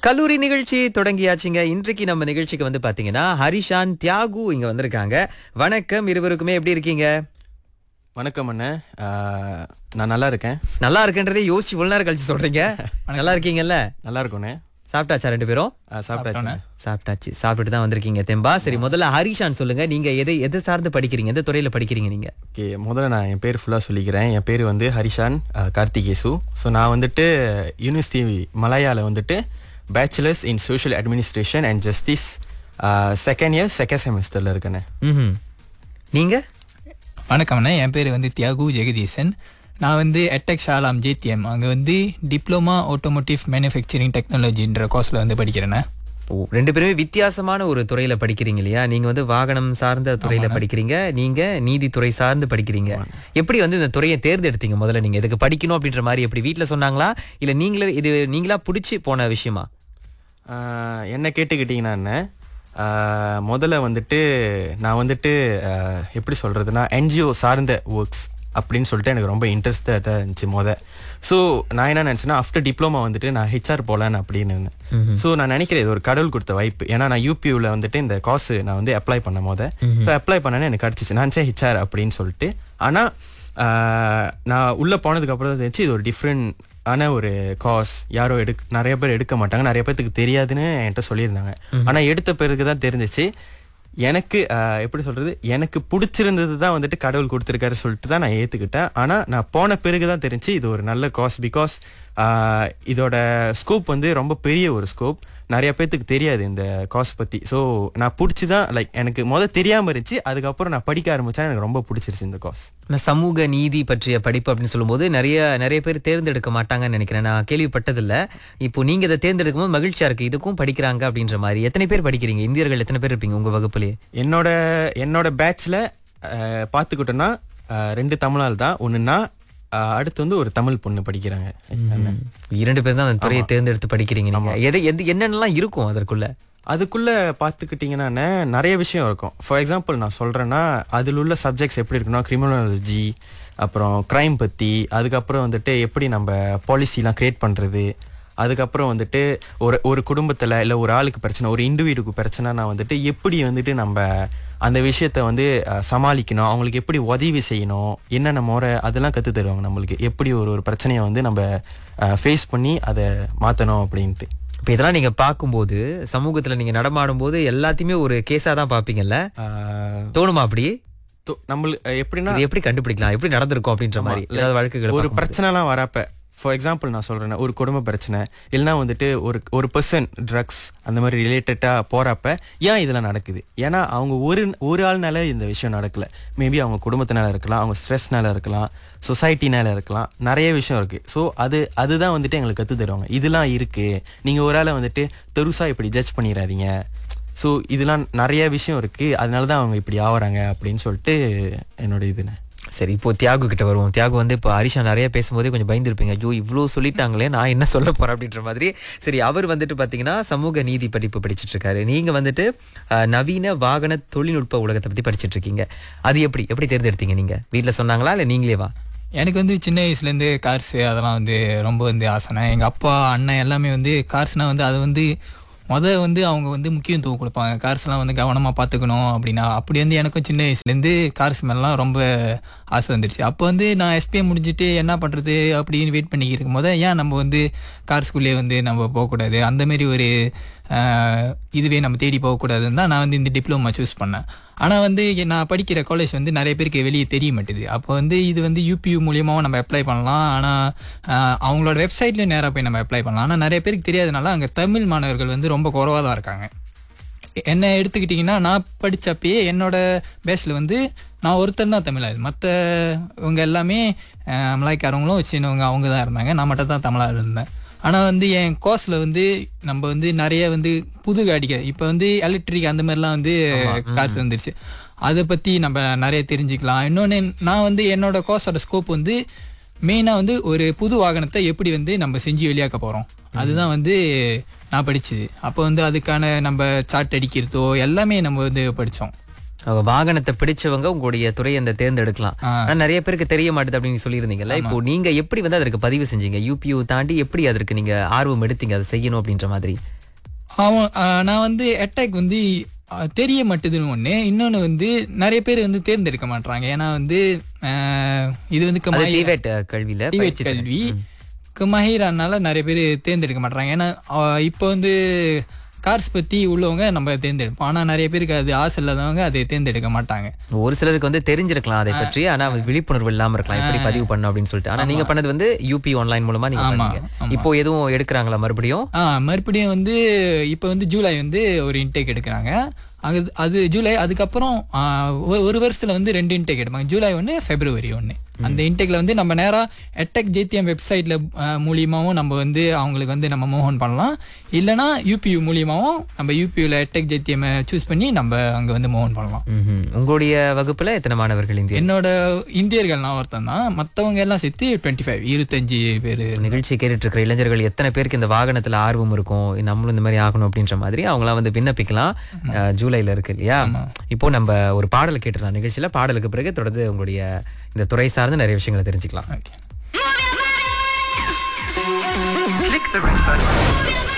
கல்லூரி நிகழ்ச்சி தொடங்கியாச்சுங்க. இன்றைக்கு நம்ம நிகழ்ச்சிக்கு வந்து பாத்தீங்கன்னா ஹரிஷான், தியாகு இங்க வந்திருக்காங்க. வணக்கம் இருவருக்குமே, எப்படி இருக்கீங்க? வணக்கம் அண்ணே. நான் நல்லா இருக்கேன். நல்லா இருக்குன்றதே யோசிச்சு இவ்வளவு நேரம் கழிச்சு சொல்றீங்க. நல்லா இருக்கீங்கல்ல? நல்லா இருக்கும்ண்ணே. சாப்பிட்டாச்சா ரெண்டு பேரும்? சாப்பிட்டாச்சு. சாப்பிட்டாச்சு. சாப்பிட்டு தான் வந்திருக்கீங்க தெம்பா. சரி, முதல்ல ஹரிஷான் சொல்லுங்க, நீங்க எதை சார்ந்து படிக்கிறீங்க, எந்த துறையில படிக்கிறீங்க நீங்க? ஓகே, முதல்ல நான் என் பேர் ஃபுல்லாக சொல்லிக்கிறேன். என் பேர் வந்து ஹரிஷான் கார்த்திகேசு. ஸோ நான் வந்துட்டு யூனிவர்சிட்டி மலாயாவில் வந்துட்டு bachelors in social administration and justice second year second செமஸ்டரில் இருக்கேண்ணே. நீங்க? வணக்கம் அண்ணா, என் பேர் வந்து தியாகு ஜெகதீசன். நான் வந்து எட்டெக் ஷாலாம் ஜேடிஎம் அங்கே வந்து டிப்ளமா ஆட்டோமோட்டிவ் மேனுஃபேக்சரிங் டெக்னாலஜின்ற கோர்ஸில் வந்து படிக்கிறேண்ணே. ரெண்டு பேருமே வித்தியாசமான ஒரு துறையில படிக்கிறீங்க இல்லையா? நீங்க வந்து வாகனம் சார்ந்த துறையில படிக்கிறீங்க, நீங்க நீதித்துறை சார்ந்து படிக்கிறீங்க. எப்படி வந்து இந்த துறையை தேர்ந்தெடுத்தீங்க? முதல்ல நீங்க இதுக்கு படிக்கணும் அப்படின்ற மாதிரி எப்படி வீட்டுல சொன்னாங்களா, இல்ல நீங்களா பிடிச்சி போன விஷயமா? என்ன கேட்டுக்கிட்டீங்கன்னா என்ன, முதல்ல வந்துட்டு நான் வந்துட்டு எப்படி சொல்கிறதுனா என்ஜிஓ சார்ந்த ஒர்க்ஸ் அப்படின்னு சொல்லிட்டு எனக்கு ரொம்ப இன்ட்ரெஸ்டாக இருந்துச்சு ஸோ நான் என்ன நினச்சேன்னா ஆஃப்டர் டிப்ளமா வந்துட்டு நான் ஹெச்ஆர் போகலான்னு அப்படின்னு. ஸோ நான் நினைக்கிறேன் இது ஒரு கடவுள் கொடுத்த வாய்ப்பு. ஏன்னா நான் யூபியூவில் வந்துட்டு இந்த காஸ் நான் வந்து அப்ளை பண்ண ஸோ அப்ளை பண்ணேன்னு எனக்கு கிடச்சிச்சு. நான் நினச்சேன் ஹெச்ஆர் அப்படின்னு சொல்லிட்டு. ஆனால் நான் உள்ளே போனதுக்கப்புறம் தான் தெரிஞ்சு இது ஒரு டிஃப்ரெண்ட் ஆன ஒரு காஸ். நிறைய பேர் எடுக்க மாட்டாங்க, நிறைய பேர்த்துக்கு தெரியாதுன்னு என்கிட்ட சொல்லியிருந்தாங்க. ஆனால் எடுத்த பிறகு தான் தெரிஞ்சிச்சு எனக்கு எப்படி சொல்றது, எனக்கு பிடிச்சிருந்தது தான் வந்துட்டு கடவுள் கொடுத்துருக்காரு சொல்லிட்டு தான் நான் ஏற்றுக்கிட்டேன். ஆனால் நான் போன பிறகு தான் தெரிஞ்சு இது ஒரு நல்ல காஸ். பிகாஸ் இதோட ஸ்கோப் வந்து ரொம்ப பெரிய ஒரு ஸ்கோப். நிறைய பேர்த்துக்கு தெரியாது இந்த காஸ் பற்றி. ஸோ நான் பிடிச்சி தான் எனக்கு தெரியாமல் இருந்துச்சு. அதுக்கப்புறம் நான் படிக்க ஆரம்பித்தேன், எனக்கு ரொம்ப பிடிச்சிருச்சு இந்த காஸ். சமூக நீதி பற்றிய படிப்பு அப்படின்னு சொல்லும்போது நிறைய பேர் தேர்ந்தெடுக்க மாட்டாங்கன்னு நினைக்கிறேன். நான் கேள்விப்பட்டதில்லை. இப்போ நீங்க இதை தேர்ந்தெடுக்கும் போது மகிழ்ச்சியா இருக்கு, இதுக்கும் படிக்கிறாங்க அப்படின்ற மாதிரி. எத்தனை பேர் படிக்கிறீங்க? இந்தியர்கள் எத்தனை பேர் இருப்பீங்க உங்க வகுப்புலேயே? என்னோட பேட்ச்ல பார்த்துக்கிட்டோன்னா 2 தமிழால் தான். ஒன்றுன்னா அடுத்து வந்து ஒரு தமிழ் பொண்ணு படிக்கிறாங்க. 2 பேர் தான் அந்த துறையை தேர்ந்தெடுத்து படிக்கிறீங்க. நீங்க என்னென்னலாம் இருக்கும் அதுக்குள்ள பார்த்துக்கிட்டிங்கன்னா நிறைய விஷயம் இருக்கும். ஃபார் எக்ஸாம்பிள் நான் சொல்கிறேன்னா அதில் உள்ள சப்ஜெக்ட்ஸ் எப்படி இருக்குன்னா கிரிமினாலஜி, அப்புறம் க்ரைம் பற்றி, அதுக்கப்புறம் வந்துட்டு எப்படி நம்ம பாலிசிலாம் க்ரியேட் பண்ணுறது, அதுக்கப்புறம் வந்துட்டு ஒரு குடும்பத்தில் இல்லை ஒரு ஆளுக்கு பிரச்சனை, ஒரு இண்டிவிஜுவலுக்கு பிரச்சனைனா வந்துட்டு எப்படி வந்துட்டு நம்ம அந்த விஷயத்த வந்து சமாளிக்கணும், அவங்களுக்கு எப்படி உதவி செய்யணும், என்னென்ன முறை, அதெல்லாம் கற்று தருவாங்க நம்மளுக்கு. எப்படி ஒரு பிரச்சனையை வந்து நம்ம ஃபேஸ் பண்ணி அதை மாற்றணும் அப்படின்ட்டு. இப்போ இதெல்லாம் நீங்க பார்க்கும்போது சமூகத்துல நீங்க நடமாடும் போது எல்லாத்தையுமே ஒரு கேஸா தான் பார்ப்பீங்கல்ல? தோணுமா அப்படி? நம்மளுக்கு எப்படின்னா எப்படி கண்டுபிடிக்கலாம், எப்படி நடந்திருக்கும் அப்படின்ற மாதிரி ஏதாவது வழக்குகள் ஒரு பிரச்சனைலாம் வரப்ப, ஃபார் எக்ஸாம்பிள் நான் சொல்கிறேன்னா ஒரு குடும்ப பிரச்சனை இல்லைனா வந்துட்டு ஒரு பர்சன் ட்ரக்ஸ் அந்த மாதிரி ரிலேட்டடாக போகிறப்ப ஏன் இதெல்லாம் நடக்குது? ஏன்னா அவங்க ஒரு ஆள்னால இந்த விஷயம் நடக்கலை. மேபி அவங்க குடும்பத்தினால இருக்கலாம், அவங்க ஸ்ட்ரெஸ்னால இருக்கலாம், சொசைட்டினால இருக்கலாம், நிறைய விஷயம் இருக்குது. ஸோ அதுதான் வந்துட்டு எங்களுக்கு கற்று தருவாங்க. இதெல்லாம் இருக்குது, நீங்கள் ஒரு ஆளை வந்துட்டு தெருசாக இப்படி ஜட்ஜ் பண்ணிடாதீங்க. ஸோ இதெல்லாம் நிறைய விஷயம் இருக்குது, அதனால தான் அவங்க இப்படி ஆகிறாங்க அப்படின்னு சொல்லிட்டு என்னோட இதுன்னு. சரி, இப்போ தியாகு கிட்ட வருவோம். தியாகு வந்து இப்போ ஹரிஷா நிறைய பேசும்போதே கொஞ்சம் பயந்துருப்பீங்க, ஐயோ இவ்வளோ சொல்லிட்டாங்களே நான் என்ன சொல்ல போறேன் அப்படின்ற மாதிரி. சரி, அவர் வந்துட்டு பார்த்தீங்கன்னா சமூக நீதி படிப்பு படிச்சுட்டு இருக்காரு. நீங்க வந்துட்டு நவீன வாகன தொழில்நுட்ப உலகத்தை பத்தி படிச்சுட்டு இருக்கீங்க. அது எப்படி தேர்ந்தெடுத்தீங்க? நீங்க வீட்டில் சொன்னாங்களா இல்லை நீங்களேவா? எனக்கு வந்து சின்ன வயசுலேருந்து கார்ஸு அதெல்லாம் வந்து ரொம்ப வந்து ஆசைனா. எங்கள் அப்பா அண்ணன் எல்லாமே வந்து கார்ஸ்னால் வந்து அதை வந்து வந்து அவங்க வந்து முக்கியத்துவம் கொடுப்பாங்க. கார்ஸ்லாம் வந்து கவனமாக பார்த்துக்கணும் அப்படின்னா. அப்படி வந்து எனக்கும் சின்ன வயசுலேருந்து கார்ஸ் மேலாம் ரொம்ப ஆசை வந்துடுச்சு. அப்போ வந்து நான் எஸ்பிஐ முடிஞ்சுட்டு என்ன பண்ணுறது அப்படின்னு வெயிட் பண்ணிக்கிட்டு இருக்கும் போது ஏன் நம்ம வந்து கார்ஸ்குள்ளேயே வந்து நம்ம போகக்கூடாது, அந்தமாரி ஒரு இதுவே நம்ம தேடி போகக்கூடாதுன்னு தான் நான் வந்து இந்த டிப்ளமா சூஸ் பண்ணேன். ஆனால் வந்து நான் படிக்கிற காலேஜ் வந்து நிறைய பேருக்கு வெளியே தெரிய மாட்டேது. அப்போ வந்து இது வந்து யூபியூ மூலியமாகவும் நம்ம அப்ளை பண்ணலாம், ஆனால் அவங்களோட வெப்சைட்லேயும் நேராக போய் நம்ம அப்ளை பண்ணலாம். ஆனால் நிறைய பேருக்கு தெரியாதனால அங்கே தமிழ் மாணவர்கள் வந்து ரொம்ப குறைவாக தான் இருக்காங்க. என்ன எடுத்துக்கிட்டிங்கன்னா நான் படித்தப்பயே என்னோட பேஸில் வந்து நான் ஒருத்தர் தான் தமிழாக, மற்றவங்க எல்லாமே மலாய்க்காரவங்களும் சின்னவங்க அவங்க தான் இருந்தாங்க. நான் மட்டும் தான் தமிழாக இருந்தேன். ஆனால் வந்து என் கோர்ஸில் வந்து நம்ம வந்து நிறைய வந்து புது காடிகள் இப்போ வந்து எலக்ட்ரிக் அந்த மாதிரிலாம் வந்து கார்ஸ் வந்துருச்சு. அதை பற்றி நம்ம நிறைய தெரிஞ்சுக்கலாம். இன்னொன்று நான் வந்து என்னோட கோர்ஸோட ஸ்கோப் வந்து மெயினாக வந்து ஒரு புது வாகனத்தை எப்படி வந்து நம்ம செஞ்சு வெளியாக்க போகிறோம், அதுதான் வந்து நான் படித்தது. அப்போ வந்து அதுக்கான நம்ம சார்ட் அடிக்கிறதோ எல்லாமே நம்ம வந்து படித்தோம். வாகனத்தை பிடிச்சவங்க உங்களுடைய துறையை அந்த தேர்ந்தெடுக்கலாம். ஆனா நிறைய பேருக்கு தெரிய மாட்டுது அப்படின்னு சொல்லியிருந்தீங்கல்ல. இப்போ நீங்க எப்படி வந்து அதற்கு பதிவு செஞ்சீங்க? யூபியூ தாண்டி எப்படி அதற்கு நீங்க ஆர்வம் எடுத்தீங்க அதை செய்யணும் அப்படின்ற மாதிரி? நான் வந்து அட்டாக் வந்து தெரிய மாட்டுதுன்னு ஒண்ணு, இன்னொன்னு வந்து நிறைய பேர் வந்து தேர்ந்தெடுக்க மாட்டாங்க. ஏன்னா வந்து இது வந்து கல்வி மஹீரானால நிறைய பேர் தேர்ந்தெடுக்க மாட்டாங்க. ஏன்னா இப்போ வந்து கார்ஸ் பத்தி உள்ளவங்க நம்ம தேர்ந்தெடுப்போம், ஆனா நிறைய பேருக்கு அது ஆசை இல்லாதவங்க அதை தேர்ந்தெடுக்க மாட்டாங்க. ஒரு சிலருக்கு வந்து தெரிஞ்சிருக்கலாம் அதை பற்றி, ஆனா விழிப்புணர்வு இல்லாம இருக்கலாம் எப்படி பதிவு பண்ணணும் அப்படின்னு சொல்லிட்டு. ஆனா நீங்க பண்ணது வந்து யூபி ஆன்லைன் மூலமா நீங்க பண்ணீங்க. இப்போ எதுவும் எடுக்கிறாங்களா மறுபடியும்? மறுபடியும் வந்து இப்போ வந்து ஜூலை வந்து ஒரு இன்டேக் எடுக்கிறாங்க. அது ஜூலை, அதுக்கப்புறம் ஒரு வருஷத்துல வந்து 2 இன்டேக் எடுப்பாங்க, ஜூலை 1 February 1. அந்த இன்டேக்ல வந்து நம்ம நேரா அட்டாக் ஜேடிஎம் வெப்சைட்ல மூலியமாவும் நம்ம வந்து அவங்களுக்கு வந்து நம்ம மூவ் ஆன் பண்ணலாம். இல்லைன்னா யூபியூ மூலியமாவும் நம்ம யூபியூல அட்டாக் ஜேடிஎம் சூஸ் பண்ணி நம்ம அங்க வந்து மூவ் ஆன் பண்ணலாம். உங்களுடைய வகுப்புல எத்தனை மாணவர்கள் இந்தியர்? என்னோட இந்தியர்கள் நான் ஒருத்தன் தான், மற்றவங்க எல்லாம் சேர்த்து 25 பேர். நிகழ்ச்சி கேட்டுட்டு இருக்கிற இளைஞர்கள் எத்தனை பேருக்கு இந்த வாகனத்துல ஆர்வம் இருக்கும், நம்மளும் இந்த மாதிரி ஆகணும் அப்படின்ற மாதிரி அவங்களாம் வந்து விண்ணப்பிக்கலாம். ஜூலைல இருக்கு இல்லையா? இப்போ நம்ம ஒரு பாடலை கேட்டுலாம் நிகழ்ச்சியில. பாடலுக்கு பிறகு தொடர்ந்து உங்களுடைய இந்த துறை சார்ந்து நிறைய விஷயங்களை தெரிஞ்சுக்கலாம்.